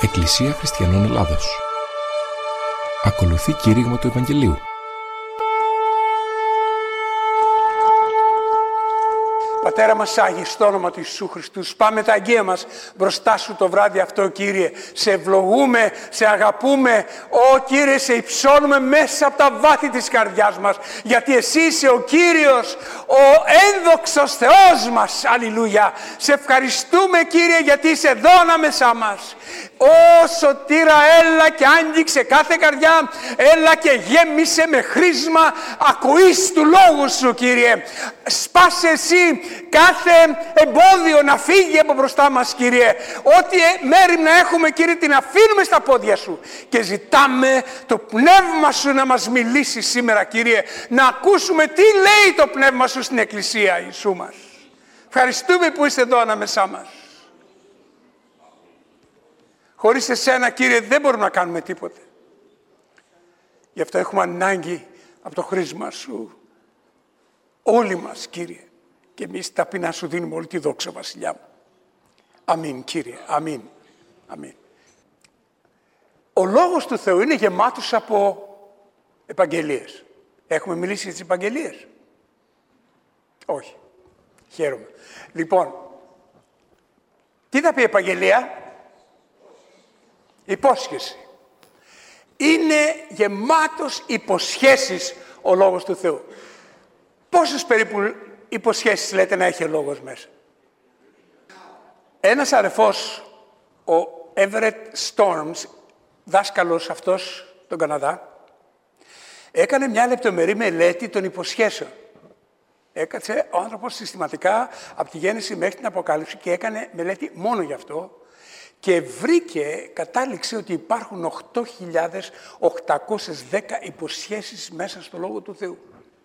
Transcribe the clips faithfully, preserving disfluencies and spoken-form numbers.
Εκκλησία Χριστιανών Ελλάδος. Ακολουθεί κήρυγμα του Ευαγγελίου. Πατέρα μας Άγιε, στο όνομα του Ιησού Χριστού, πάμε τα αγγεία μας μπροστά σου το βράδυ αυτό, Κύριε. Σε ευλογούμε, σε αγαπούμε. Ω Κύριε, σε υψώνουμε μέσα από τα βάθη της καρδιάς μας, γιατί εσύ είσαι ο Κύριος, ο ένδοξος Θεός μας. Αλληλούια. Σε ευχαριστούμε, Κύριε, γιατί είσαι εδώ ανάμεσά μας. Ω Σωτήρα, έλα και άγγιξε κάθε καρδιά, έλα και γέμισε με χρήσμα ακοής του λόγου σου, Κύριε. Σπάσε εσύ κάθε εμπόδιο να φύγει από μπροστά μας, Κύριε. Ό,τι μέρη να έχουμε, Κύριε, την αφήνουμε στα πόδια σου και ζητάμε το πνεύμα σου να μας μιλήσει σήμερα, Κύριε, να ακούσουμε τι λέει το πνεύμα σου στην Εκκλησία, Ιησού μας. Ευχαριστούμε που είστε εδώ ανάμεσά μας. Χωρίς εσένα, Κύριε, δεν μπορούμε να κάνουμε τίποτε. Γι' αυτό έχουμε ανάγκη από το χρήσμα σου. Όλοι μας, Κύριε. Και εμείς ταπεινά σου δίνουμε όλη τη δόξα, Βασιλιά μου. Αμήν, Κύριε. Αμήν. Αμήν. Ο λόγος του Θεού είναι γεμάτος από επαγγελίες. Έχουμε μιλήσει για τις επαγγελίες? Όχι. Χαίρομαι. Λοιπόν, τι θα πει επαγγελία? Υπόσχεση. Είναι γεμάτος υποσχέσεις ο λόγος του Θεού. Πόσες περίπου υποσχέσεις λέτε να έχει ο λόγος μέσα? Ένας αρεφός, ο Everett Storms, δάσκαλος αυτός τον Καναδά, έκανε μια λεπτομερή μελέτη των υποσχέσεων. Έκατσε ο άνθρωπος συστηματικά από τη γέννηση μέχρι την Αποκάλυψη και έκανε μελέτη μόνο γι' αυτό και βρήκε, κατάληξε ότι υπάρχουν οκτώ χιλιάδες οκτακόσιες δέκα υποσχέσεις μέσα στο Λόγο του Θεού.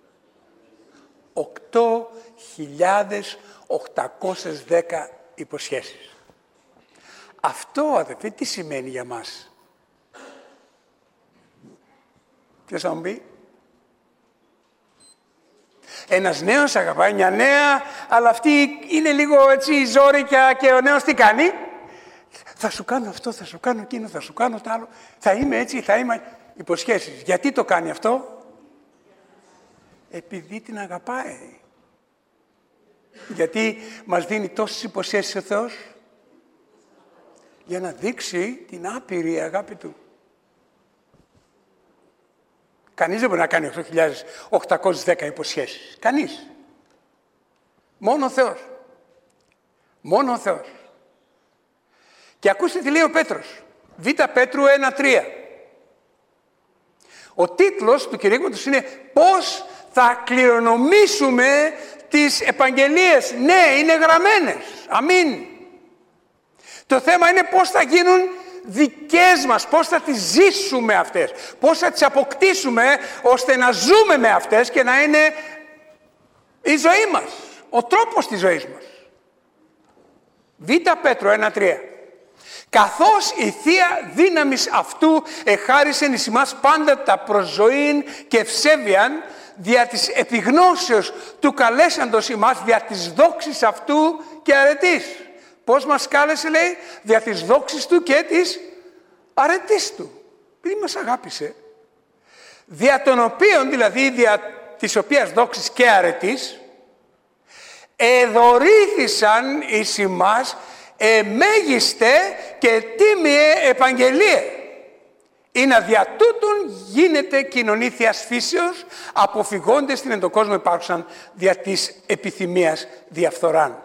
οκτώ χιλιάδες οκτακόσιες δέκα υποσχέσεις. Αυτό, αδελφοί, τι σημαίνει για μας? Ποιος θα μου πει? Ένας νέος αγαπάει μια νέα, αλλά αυτή είναι λίγο έτσι ζόρικια και ο νέος τι κάνει? Θα σου κάνω αυτό, θα σου κάνω εκείνο, θα σου κάνω το άλλο. Θα είμαι έτσι, θα είμαι... Υποσχέσεις. Γιατί το κάνει αυτό? Επειδή την αγαπάει. Γιατί μας δίνει τόσες υποσχέσεις ο Θεός? Για να δείξει την άπειρη αγάπη Του. Κανείς δεν μπορεί να κάνει οκτώ χιλιάδες οκτακόσιες δέκα υποσχέσεις. Κανείς. Μόνο ο Θεός. Μόνο ο Θεός. Και ακούστε τι λέει ο Πέτρος. Β' Πέτρου ένα τρία. Ο τίτλος του κηρύγματος είναι «Πώς θα κληρονομήσουμε τις επαγγελίες». Ναι, είναι γραμμένες. Αμήν. Το θέμα είναι πώς θα γίνουν δικές μας, πώς θα τις ζήσουμε αυτές, πώς θα τις αποκτήσουμε ώστε να ζούμε με αυτές και να είναι η ζωή μας, ο τρόπος της ζωής μας. Β' Πέτρο ένα τρία. Καθώς η Θεία δύναμις αυτού εχάρισεν εις ημάς πάντα τα προς ζωήν και ευσέβειαν δια της επιγνώσεως του καλέσαντος ημάς δια της δόξης αυτού και αρετής. Πώς μας κάλεσε, λέει? Δια της δόξης του και της αρετής του. Επειδή μας αγάπησε. Δια των οποίων, δηλαδή δια της οποίας δόξης και αρετής, εδωρήθησαν εις ημάς εμέγιστε και τίμιε επαγγελίε. Ή να δια τούτων γίνεται κοινωνή θείας φύσεως, αποφυγώντες την εν τον κόσμο υπάρχουσαν δια της επιθυμίας διαφθοράν.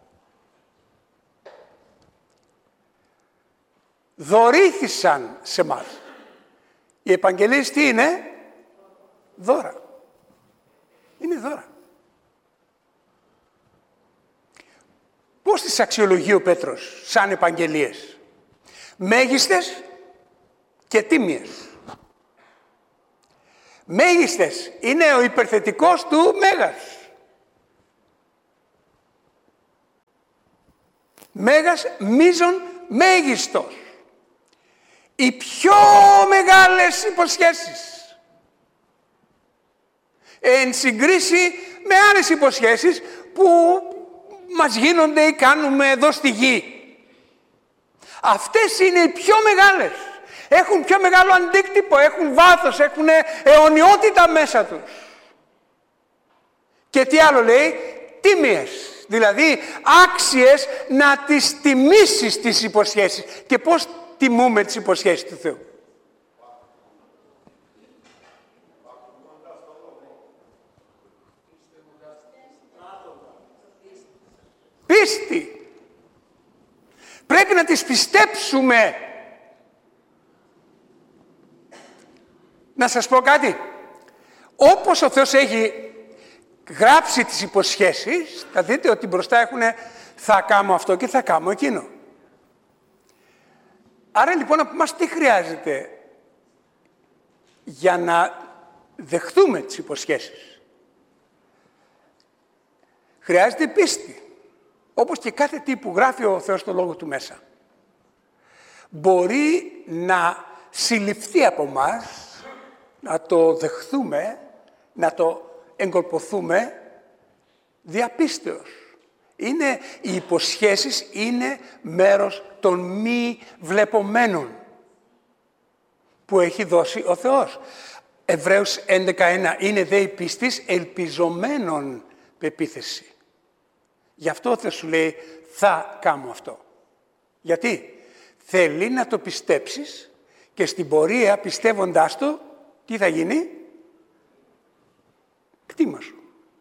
Δωρήθησαν σε μας. Οι επαγγελίες τι είναι? Δώρα. Είναι δώρα. Πώς τις αξιολογεί ο Πέτρος σαν επαγγελίες? Μέγιστες και τίμιες. Μέγιστες είναι ο υπερθετικός του μέγας. Μέγας μείζων μέγιστος. Οι πιο μεγάλες υποσχέσεις. Εν συγκρίση με άλλες υποσχέσεις που μας γίνονται ή κάνουμε εδώ στη γη. Αυτές είναι οι πιο μεγάλες. Έχουν πιο μεγάλο αντίκτυπο, έχουν βάθος, έχουν αιωνιότητα μέσα τους. Και τι άλλο λέει? Τίμιες. Δηλαδή άξιες να τις τιμήσεις τις υποσχέσεις. Και πώς τιμούμε τις υποσχέσεις του Θεού? Πίστη. Πρέπει να τις πιστέψουμε. Να σας πω κάτι. Όπως ο Θεός έχει γράψει τις υποσχέσεις, θα δείτε ότι μπροστά έχουν θα κάνω αυτό και θα κάνω εκείνο. Άρα λοιπόν από μας τι χρειάζεται για να δεχτούμε τις υποσχέσεις? Χρειάζεται πίστη. Όπως και κάθε τι που γράφει ο Θεός στο Λόγο Του μέσα. Μπορεί να συλληφθεί από μας, να το δεχθούμε, να το εγκολποθούμε διαπίστεως. Είναι, οι υποσχέσεις είναι μέρος των μη βλεπομένων που έχει δώσει ο Θεός. Εβραίους έντεκα ένα, είναι δε η πίστης ελπιζομένων πεποίθηση. Γι' αυτό ο Θεός σου λέει θα κάνω αυτό. Γιατί θέλει να το πιστέψεις και στην πορεία πιστεύοντάς το τι θα γίνει? Κτήμα σου.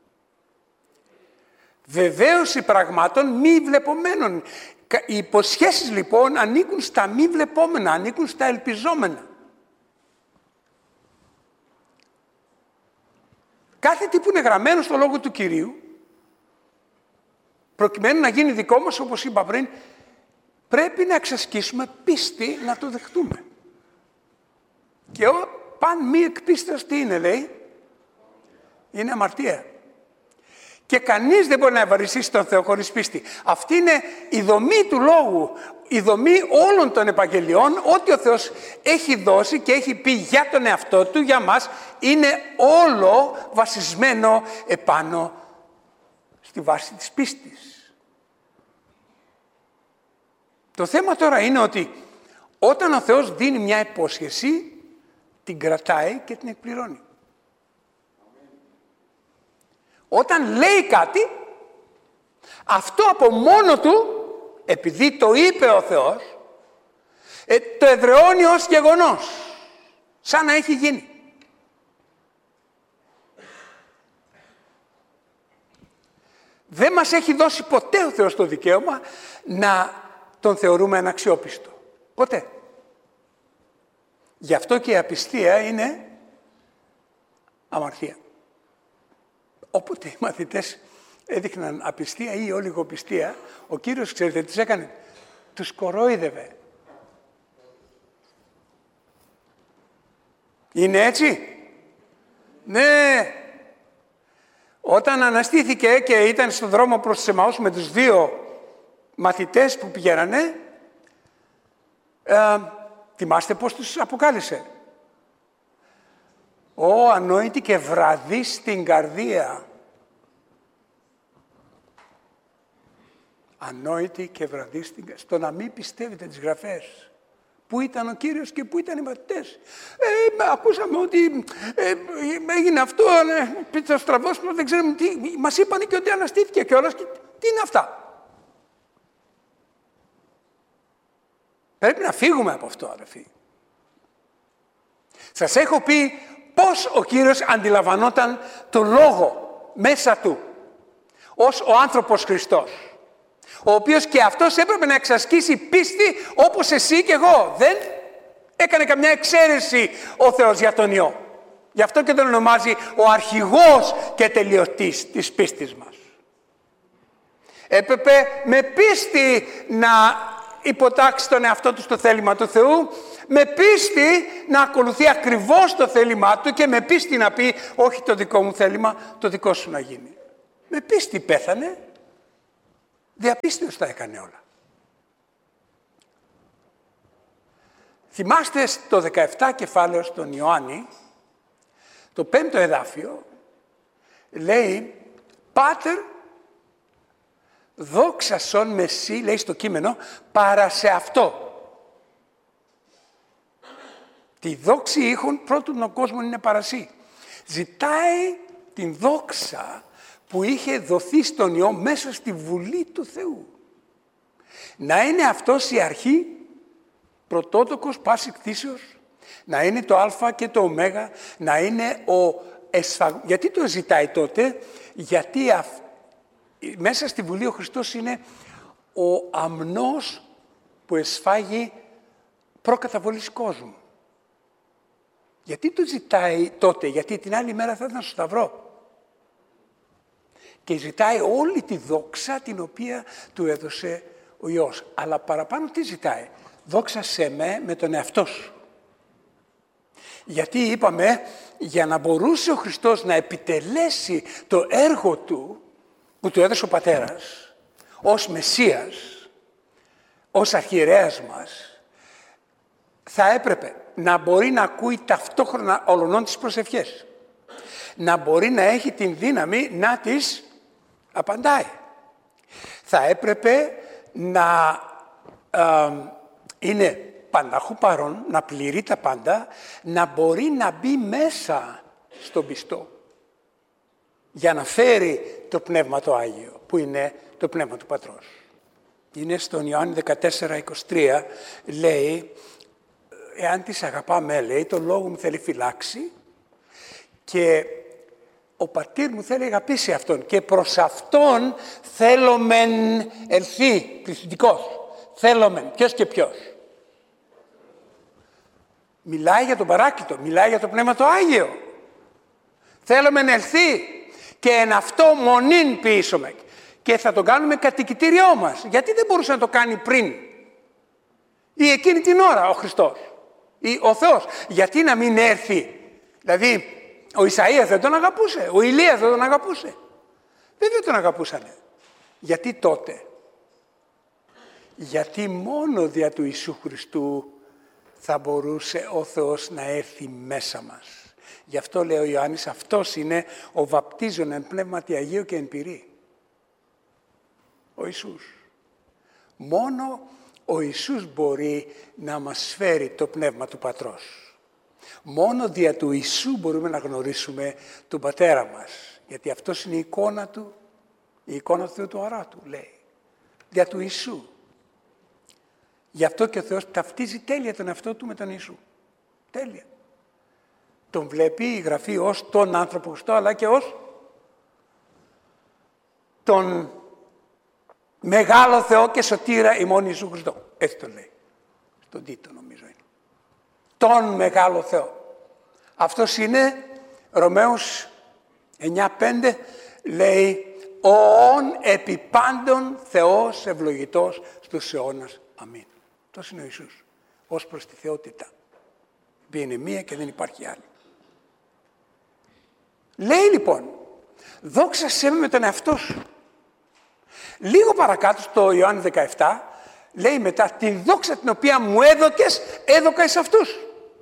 Βεβαίωση πραγμάτων μη βλεπομένων. Οι υποσχέσεις λοιπόν ανήκουν στα μη βλεπόμενα, ανήκουν στα ελπιζόμενα. Κάθε τι που είναι γραμμένο στο Λόγο του Κυρίου, προκειμένου να γίνει δικό μας, όπως είπα πριν, πρέπει να εξασκήσουμε πίστη να το δεχτούμε. Και ο παν μη εκπίστας τι είναι, λέει? Είναι αμαρτία. Και κανείς δεν μπορεί να ευαριστήσει τον Θεό χωρίς πίστη. Αυτή είναι η δομή του Λόγου, η δομή όλων των Ευαγγελιών. Ό,τι ο Θεός έχει δώσει και έχει πει για τον εαυτό Του, για μας, είναι όλο βασισμένο επάνω στη βάση της πίστης. Το θέμα τώρα είναι ότι όταν ο Θεός δίνει μια υπόσχεση, την κρατάει και την εκπληρώνει. Όταν λέει κάτι, αυτό από μόνο του, επειδή το είπε ο Θεός, ε, το εδραιώνει ως γεγονός, σαν να έχει γίνει. Δεν μας έχει δώσει ποτέ ο Θεός το δικαίωμα να τον θεωρούμε αναξιόπιστο. Ποτέ. Γι' αυτό και η απιστία είναι αμαρτία. Όποτε οι μαθητές έδειχναν απιστία ή ολιγοπιστία, ο Κύριος, ξέρετε τι έκανε? Τους κορόιδευε. Είναι έτσι? Ναι. Όταν αναστήθηκε και ήταν στον δρόμο προς τους Εμαούς με τους δύο μαθητές που πηγαίνανε, ε, θυμάστε πώς τους αποκάλυψε? Ω ανόητη και βραδύ στην καρδία. Ανόητη και βραδύ στην καρδία. Στο να μην πιστεύετε τις γραφές. Πού ήταν ο Κύριος και πού ήταν οι μαθητές. Ε, ακούσαμε ότι ε, έγινε αυτό, ε, το στραβώσιμο, δεν ξέρουμε τι. Μας είπαν και ότι αναστήθηκε κιόλας. Και, τι είναι αυτά? Πρέπει να φύγουμε από αυτό, αδελφοί. Σας έχω πει πώς ο Κύριος αντιλαμβανόταν το Λόγο μέσα του, ως ο άνθρωπος Χριστός, ο οποίος και αυτός έπρεπε να εξασκήσει πίστη όπως εσύ και εγώ. Δεν έκανε καμιά εξαίρεση ο Θεός για τον Υιό. Γι' αυτό και τον ονομάζει ο αρχηγός και τελειωτής της πίστης μας. Έπρεπε με πίστη να υποτάξει τον εαυτό του στο θέλημα του Θεού, με πίστη να ακολουθεί ακριβώς το θέλημά του και με πίστη να πει όχι το δικό μου θέλημα, το δικό σου να γίνει. Με πίστη πέθανε, διαπίστεως τα έκανε όλα. Θυμάστε στο δεκαεπτά κεφάλαιο στον Ιωάννη, το πέμπτο εδάφιο, λέει «Πάτερ, δόξασον με σύ», λέει στο κείμενο, «παρά σε αυτό». Τη δόξη ήχων πρώτον ο κόσμος είναι παρασύ. Ζητάει την δόξα που είχε δοθεί στον Υιό μέσα στη Βουλή του Θεού. Να είναι αυτός η αρχή, πρωτότοκος πάση κτήσεως, να είναι το α και το ω, να είναι ο εσφαγ... Γιατί το ζητάει τότε? Γιατί αυ... μέσα στη Βουλή ο Χριστός είναι ο αμνός που εσφάγει προκαταβολής κόσμου. Γιατί το ζητάει τότε? Γιατί την άλλη μέρα θα ήταν στο σταυρό. Και ζητάει όλη τη δόξα την οποία του έδωσε ο Υιός. Αλλά παραπάνω τι ζητάει? Δόξασέ με με τον εαυτό σου. Γιατί είπαμε, για να μπορούσε ο Χριστός να επιτελέσει το έργο του που του έδωσε ο Πατέρας ως Μεσσίας, ως αρχιερέας μας, θα έπρεπε να μπορεί να ακούει ταυτόχρονα ολονών τις προσευχές. Να μπορεί να έχει την δύναμη να τις απαντάει. Θα έπρεπε να ε, είναι πανταχού παρόν, να πληρεί τα πάντα, να μπορεί να μπει μέσα στον πιστό για να φέρει το Πνεύμα το Άγιο, που είναι το Πνεύμα του Πατρός. Είναι στον Ιωάννη δεκατέσσερα είκοσι τρία, λέει, εάν τις αγαπάμε, λέει, το λόγο μου θέλει φυλάξει και ο πατήρ μου θέλει αγαπήσει αυτόν και προς αυτόν θέλομεν ελθεί, πληθυντικός. Θέλομεν, ποιος και ποιος? Μιλάει για τον Παράκλητο, μιλάει για το Πνεύμα το Άγιο. Θέλομεν ελθεί και εν αυτό μονήν ποιήσομεν. Και θα τον κάνουμε κατοικητήριό μας. Γιατί δεν μπορούσε να το κάνει πριν ή εκείνη την ώρα ο Χριστός ή ο Θεός? Γιατί να μην έρθει? Δηλαδή ο Ισαΐας δεν τον αγαπούσε, ο Ηλίας δεν τον αγαπούσε. Βέβαια τον αγαπούσανε. Γιατί τότε? Γιατί μόνο δια του Ιησού Χριστού θα μπορούσε ο Θεός να έρθει μέσα μας. Γι' αυτό λέει ο Ιωάννης, αυτός είναι ο βαπτίζων εν πνεύματι Αγίου και εν πυρί. Ο Ιησούς. Μόνο ο Ιησούς μπορεί να μας φέρει το Πνεύμα του Πατρός. Μόνο δια του Ιησού μπορούμε να γνωρίσουμε τον Πατέρα μας. Γιατί αυτός είναι η εικόνα του, η εικόνα του Θεού του αράτου, λέει. Δια του Ιησού. Γι' αυτό και ο Θεός ταυτίζει τέλεια τον εαυτό του με τον Ιησού. Τέλεια. Τον βλέπει η Γραφή ως τον άνθρωπο Χριστό, αλλά και ως τον μεγάλο Θεό και σωτήρα ημών Ιησού Χριστό. Έτσι το λέει. Στον Τίτο νομίζω είναι. Τον μεγάλο Θεό. Αυτός είναι, Ρωμαίους εννιά πέντε, λέει, «Οον επί πάντων Θεός ευλογητός στους αιώνας. Αμήν». Αυτός είναι ο Ιησούς, ως προς τη θεότητα. Η είναι μία και δεν υπάρχει άλλη. Λέει λοιπόν, δόξασέ με με τον εαυτό σου. Λίγο παρακάτω στο Ιωάννη δεκαεπτά, λέει μετά, τη δόξα την οποία μου έδωκες, έδωκα εις αυτούς.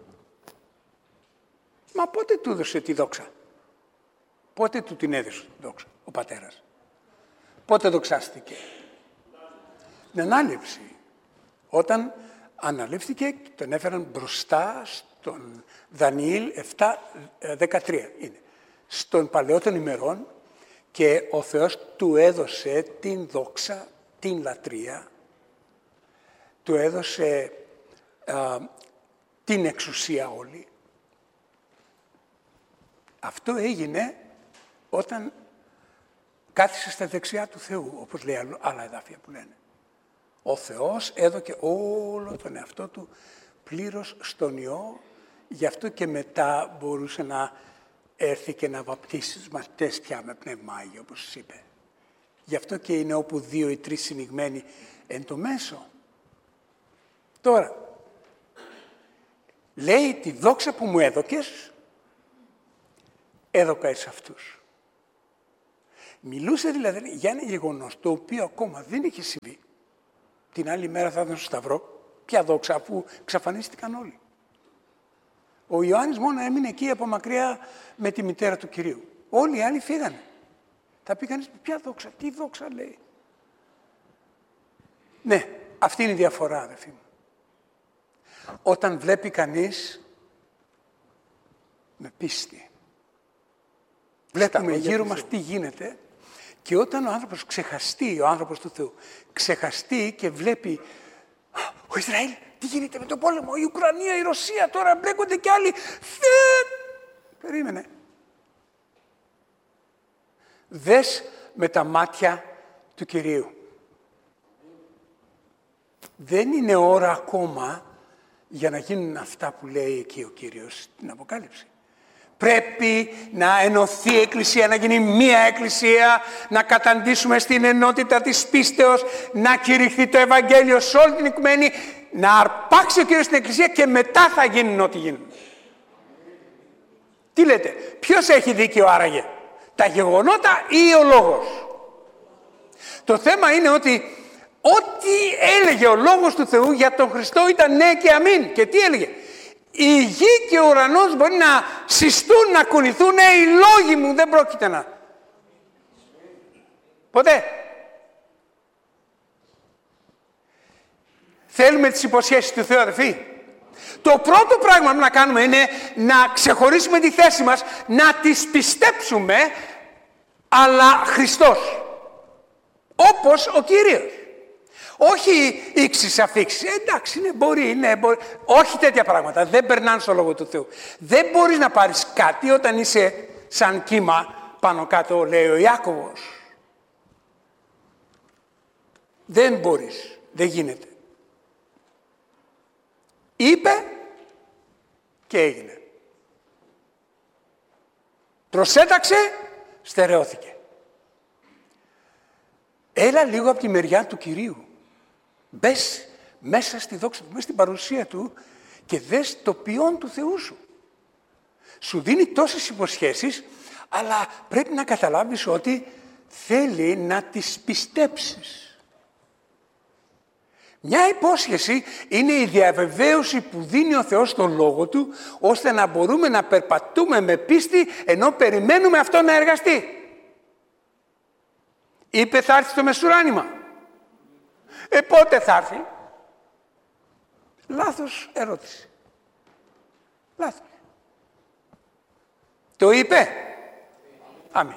Μα πότε του έδωσε τη δόξα? Πότε του την έδωσε τη δόξα ο Πατέρας? Πότε δοξάστηκε? Την ανάληψη. Όταν αναλήφθηκε, τον έφεραν μπροστά στον Δανιήλ επτά δεκατρία. Είναι. Στον παλαιό των ημερών και ο Θεός του έδωσε την δόξα, την λατρεία, του έδωσε α, την εξουσία όλη. Αυτό έγινε όταν κάθισε στα δεξιά του Θεού, όπως λέει άλλα εδάφια που λένε. Ο Θεός έδωκε όλο τον εαυτό του πλήρως στον Υιό, γι' αυτό και μετά μπορούσε να έρθει και να βαπτίσει τους μαθητές πια με Πνεύμα Άγιο, όπως σας είπε. Γι' αυτό και είναι όπου δύο ή τρεις συνηγμένοι εν το μέσο. Τώρα, λέει τη δόξα που μου έδωκες, έδωκα εις αυτούς. Μιλούσε δηλαδή για ένα γεγονός το οποίο ακόμα δεν είχε συμβεί. Την άλλη μέρα θα ήταν στο Σταυρό. Ποια δόξα, αφού εξαφανίστηκαν όλοι. Ο Ιωάννης μόνο έμεινε εκεί από μακριά με τη μητέρα του Κυρίου. Όλοι οι άλλοι φύγανε. Θα πει κανείς, ποια δόξα, τι δόξα λέει. Ναι, αυτή είναι η διαφορά, αδελφοί μου. Όταν βλέπει κανείς με πίστη. Βλέπουμε γύρω μας τι γίνεται και όταν ο άνθρωπος ξεχαστεί, ο άνθρωπος του Θεού, ξεχαστεί και βλέπει ο Ισραήλ, τι γίνεται με τον πόλεμο, η Ουκρανία, η Ρωσία, τώρα μπλέκονται κι άλλοι. Περίμενε. Δες με τα μάτια του Κυρίου. Δεν είναι ώρα ακόμα για να γίνουν αυτά που λέει εκεί ο Κύριος στην Αποκάλυψη. Πρέπει να ενωθεί η Εκκλησία, να γίνει μία Εκκλησία, να καταντήσουμε στην ενότητα της πίστεως, να κηρυχθεί το Ευαγγέλιο σε όλη την οικουμένη, να αρπάξει ο Κύριος την Εκκλησία και μετά θα γίνουν ό,τι γίνουν. Τι λέτε, ποιος έχει δίκιο άραγε, τα γεγονότα ή ο λόγος? Το θέμα είναι ότι ό,τι έλεγε ο λόγος του Θεού για τον Χριστό ήταν ναι και αμήν. Και τι έλεγε? Η γη και ο ουρανός μπορεί να συστούν, να κουνηθούν, ναι, οι λόγοι μου δεν πρόκειται να. Ποτέ. Θέλουμε τις υποσχέσεις του Θεού, αδελφοί. Το πρώτο πράγμα που να κάνουμε είναι να ξεχωρίσουμε τη θέση μας, να τις πιστέψουμε, αλλά Χριστός. Όπως ο Κύριος. Όχι ήξεις αφήξεις. Ε, εντάξει, ναι, μπορεί, ναι, μπορεί. Όχι τέτοια πράγματα. Δεν περνάνε στο λόγο του Θεού. Δεν μπορείς να πάρεις κάτι όταν είσαι σαν κύμα πάνω κάτω, λέει ο Ιάκωβος. Δεν μπορείς. Δεν γίνεται. Είπε και έγινε. Προσέταξε, στερεώθηκε. Έλα λίγο από τη μεριά του Κυρίου. Μπες μέσα στη δόξα του, μέσα στην παρουσία του και δες το ποιόν του Θεού σου. Σου δίνει τόσες υποσχέσεις, αλλά πρέπει να καταλάβεις ότι θέλει να τις πιστέψεις. Μια υπόσχεση είναι η διαβεβαίωση που δίνει ο Θεός στον Λόγο Του, ώστε να μπορούμε να περπατούμε με πίστη ενώ περιμένουμε αυτό να εργαστεί. Είπε θα έρθει το μεσουράνημα. Ε, πότε θα έρθει? Λάθος ερώτηση. Λάθος. Το είπε? Αμήν.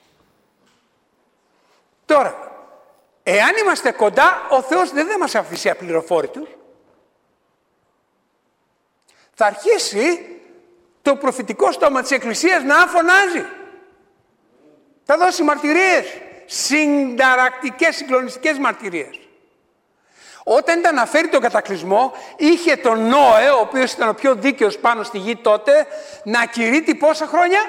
Τώρα, εάν είμαστε κοντά, ο Θεός δεν θα μας αφήσει απληροφόρητους. Θα αρχίσει το προφητικό στόμα της Εκκλησίας να φωνάζει. Θα δώσει μαρτυρίες, συνταρακτικές, συγκλονιστικές μαρτυρίες. Όταν ήταν να φέρει τον κατακλυσμό, είχε τον Νόε, ο οποίος ήταν ο πιο δίκαιος πάνω στη γη τότε, να κηρύττει πόσα χρόνια?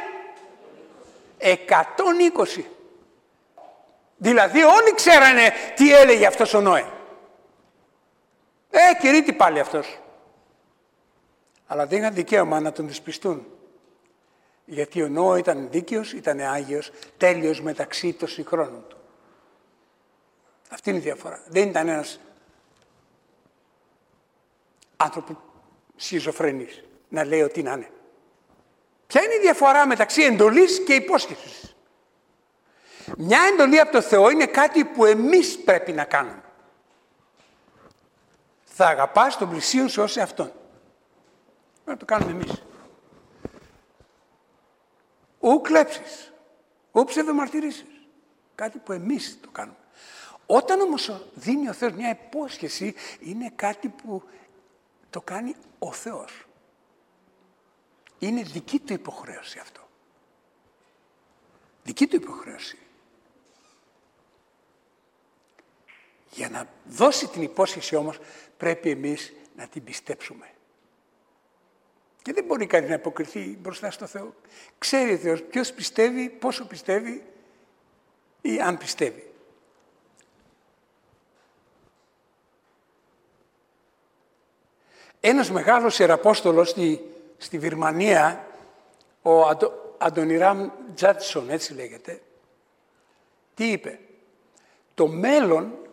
εκατόν είκοσι. Δηλαδή όλοι ξέρανε τι έλεγε αυτός ο Νόε. Ε, κηρύττει πάλι αυτός. Αλλά δεν είχαν δικαίωμα να τον δυσπιστούν. Γιατί ο Νόε ήταν δίκαιος, ήταν άγιος, τέλειος μεταξύ των συγχρόνων του. Αυτή είναι η διαφορά. Δεν ήταν ένας άνθρωπο σχιζοφρενής να λέει ότι να είναι. Ποια είναι η διαφορά μεταξύ εντολής και υπόσχεσης? Μια εντολή από το Θεό είναι κάτι που εμείς πρέπει να κάνουμε. Θα αγαπάς τον πλησίον σου ως εαυτόν. Πρέπει να το κάνουμε εμείς. Ου κλέψεις, ου ψευδομαρτυρήσεις. Κάτι που εμείς το κάνουμε. Όταν όμως δίνει ο Θεός μια υπόσχεση, είναι κάτι που το κάνει ο Θεός. Είναι δική του υποχρέωση αυτό. Δική του υποχρέωση. Για να δώσει την υπόσχεση όμως, πρέπει εμείς να την πιστέψουμε. Και δεν μπορεί κανείς να υποκριθεί μπροστά στο Θεό. Ξέρει ο Θεός ποιος πιστεύει, πόσο πιστεύει ή αν πιστεύει. Ένας μεγάλος ιεραπόστολος στη, στη Βυρμανία, ο Αντο, Αντονιράμ Τζάτσον, έτσι λέγεται, τι είπε? Το μέλλον